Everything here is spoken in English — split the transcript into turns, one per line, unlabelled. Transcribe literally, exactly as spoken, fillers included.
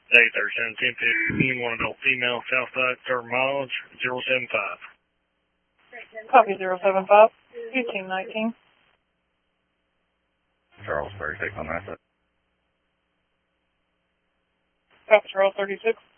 Day thirty-seven ten fifty, one adult female, Southside, third mileage, zero seven five.
Copy zero seven five, fifteen nineteen.
Charles thirty-six on that side.
Copy Charles thirty-six.